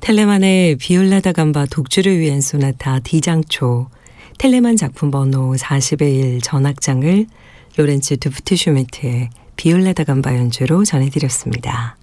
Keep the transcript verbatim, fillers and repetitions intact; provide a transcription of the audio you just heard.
텔레만의 비올라 다 감바 독주를 위한 소나타 D장초, 텔레만 작품 번호 사십의 일 전악장을 로렌츠 두프트 슈미트의 비올라 다 감바 연주로 전해드렸습니다.